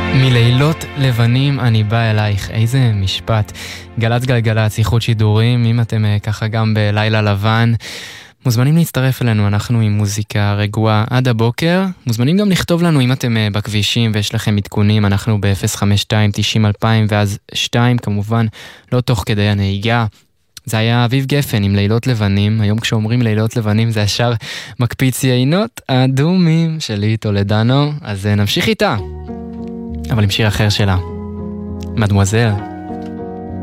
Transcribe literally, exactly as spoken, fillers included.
מלילות לבנים אני בא אלייך, איזה משפט. גלץ גלגלץ, איחוד שידורים, אם אתם ככה גם בלילה לבן, מוזמנים להצטרף אלינו, אנחנו עם מוזיקה רגועה עד הבוקר. מוזמנים גם לכתוב לנו אם אתם בכבישים ויש לכם עדכונים, אנחנו ב-אפס חמש שתיים תשעים אלפיים ואז שתיים, כמובן לא תוך כדי הנהיגה. זה היה אביב גפן עם לילות לבנים. היום כשאומרים לילות לבנים זה ישר מקפיץ יינות אדומים שלי טולדנו, אז נמשיך איתה, אבל עם שיר אחר שלה, מדמואזל.